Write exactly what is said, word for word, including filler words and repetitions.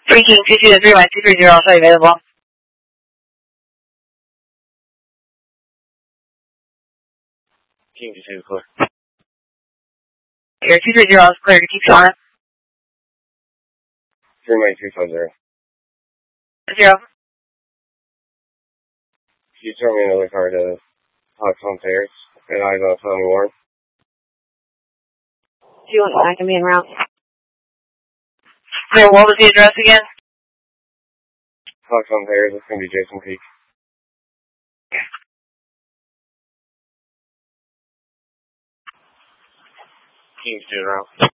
Three King two two three one two three zero also available. King two two clear. Here, two three zero is clear to keep going. Three nine three five zero. Zero. Can you turn me another car to Hawthorne Terrace? And I don't tell me more. Do you want I can be en route? So what was the address again? Hawthorne Terrace, it's going to be Jason Peak. King's two route.